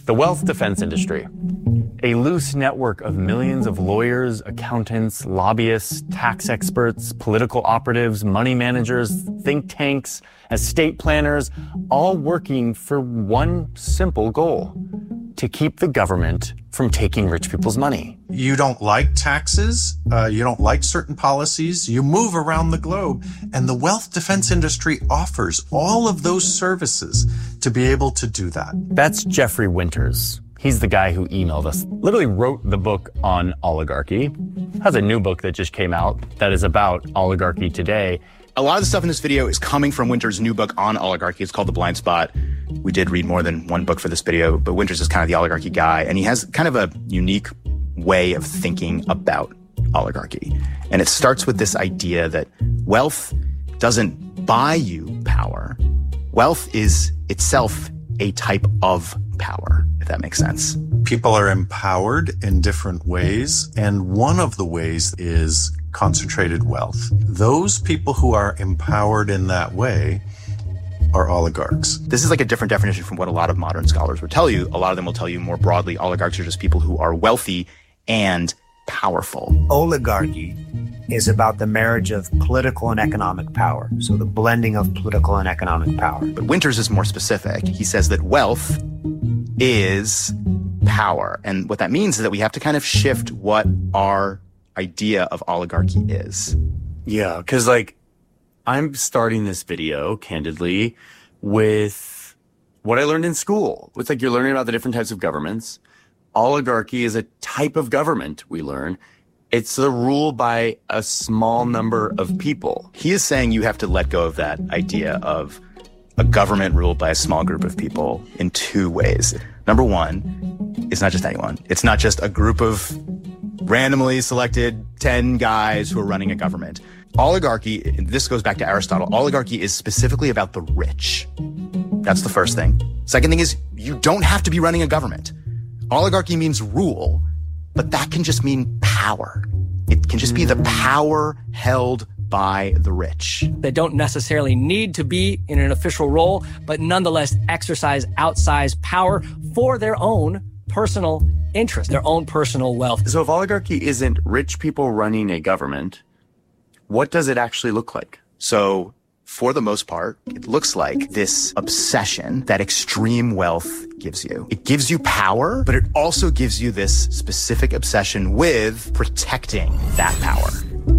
The wealth defense industry. A loose network of millions of lawyers, accountants, lobbyists, tax experts, political operatives, money managers, think tanks, estate planners, all working for one simple goal: to keep the government from taking rich people's money. You don't like taxes, you don't like certain policies, you move around the globe, and the wealth defense industry offers all of those services to be able to do that. That's Jeffrey Winters. He's the guy who emailed us, literally wrote the book on oligarchy, has a new book that just came out that is about oligarchy today. A lot of the stuff in this video is coming from Winters' new book on oligarchy. It's called The Blind Spot. We did read more than one book for this video, but Winters is kind of the oligarchy guy, and he has kind of a unique way of thinking about oligarchy. And it starts with this idea that wealth doesn't buy you power. Wealth is itself a type of power, if that makes sense. People are empowered in different ways, and one of the ways is concentrated wealth. Those people who are empowered in that way are oligarchs. This is like a different definition from what a lot of modern scholars would tell you. A lot of them will tell you more broadly, oligarchs are just people who are wealthy and powerful. Oligarchy is about the marriage of political and economic power. So the blending of political and economic power. But Winters is more specific. He says that wealth is power. And what that means is that we have to kind of shift what our idea of oligarchy is. Yeah, because I'm starting this video, candidly, with what I learned in school. It's like you're learning about the different types of governments. Oligarchy is a type of government, we learn. It's the rule by a small number of people. He is saying you have to let go of that idea of a government ruled by a small group of people in two ways. Number one, it's not just anyone. It's not just a group of randomly selected 10 guys who are running a government. Oligarchy, this goes back to Aristotle, oligarchy is specifically about the rich. That's the first thing. Second thing is, you don't have to be running a government. Oligarchy means rule, but that can just mean power. It can just be the power held by the rich. They don't necessarily need to be in an official role, but nonetheless exercise outsized power for their own personal interest, their own personal wealth. So if oligarchy isn't rich people running a government, what does it actually look like? So for the most part, it looks like this obsession that extreme wealth gives you. It gives you power, but it also gives you this specific obsession with protecting that power.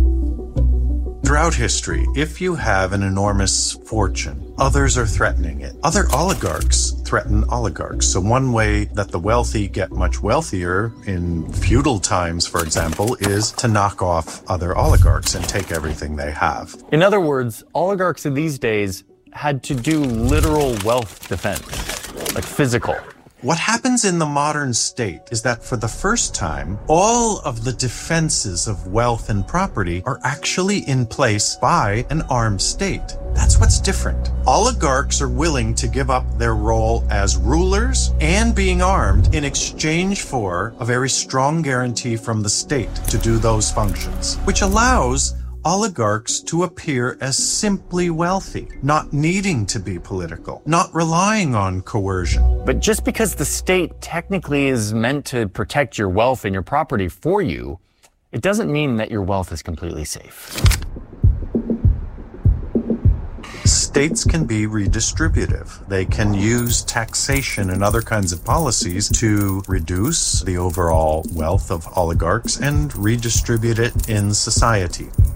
Throughout history, if you have an enormous fortune, others are threatening it. Other oligarchs threaten oligarchs. So one way that the wealthy get much wealthier in feudal times, for example, is to knock off other oligarchs and take everything they have. In other words, oligarchs in these days had to do literal wealth defense, like physical. What happens in the modern state is that for the first time, all of the defenses of wealth and property are actually in place by an armed state. That's what's different. Oligarchs are willing to give up their role as rulers and being armed in exchange for a very strong guarantee from the state to do those functions, which allows oligarchs to appear as simply wealthy, not needing to be political, not relying on coercion. But just because the state technically is meant to protect your wealth and your property for you, it doesn't mean that your wealth is completely safe. States can be redistributive. They can use taxation and other kinds of policies to reduce the overall wealth of oligarchs and redistribute it in society.